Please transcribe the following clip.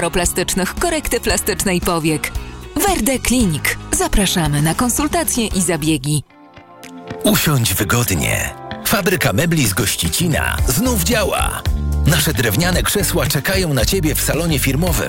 plastycznych, korekty plastycznej powiek. Verde Clinic. Zapraszamy na konsultacje i zabiegi. Usiądź wygodnie. Fabryka mebli z Gościcina znów działa. Nasze drewniane krzesła czekają na Ciebie w salonie firmowym.